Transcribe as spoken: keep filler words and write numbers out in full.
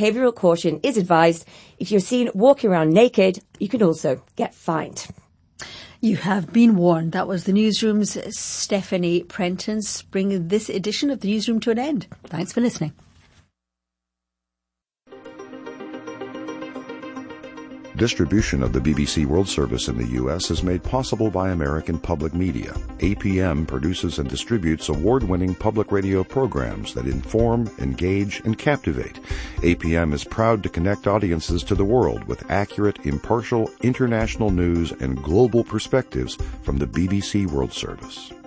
behavioural caution is advised. If you're seen walking around naked, you can also get fined. You have been warned. That was the Newsroom's Stephanie Prentice, bringing this edition of the Newsroom to an end. Thanks for listening. Distribution of the B B C World Service in the U S is made possible by American Public Media. A P M produces and distributes award-winning public radio programs that inform, engage, and captivate. A P M is proud to connect audiences to the world with accurate, impartial, international news and global perspectives from the B B C World Service.